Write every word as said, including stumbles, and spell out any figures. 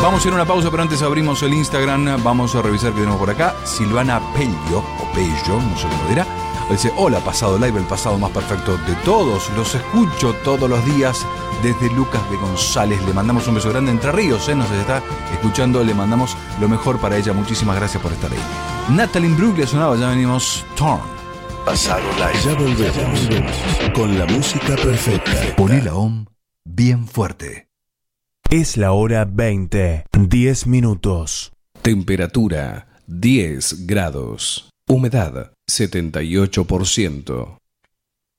Vamos a ir a una pausa, pero antes abrimos el Instagram. Vamos a revisar qué tenemos por acá. Silvana Pello, o Pello, no sé cómo dirá. Dice, hola, pasado live, el pasado más perfecto de todos. Los escucho todos los días desde Lucas de González. Le mandamos un beso grande. Entre Ríos, ¿eh? Nos está escuchando. Le mandamos lo mejor para ella. Muchísimas gracias por estar ahí. Natalie Imbruglia sonaba, ya venimos. Torn. Pasado live. Ya volvemos, ya volvemos con la música perfecta. Poné la O M bien fuerte. Es la hora veinte, diez minutos. Temperatura diez grados. Humedad setenta y ocho por ciento.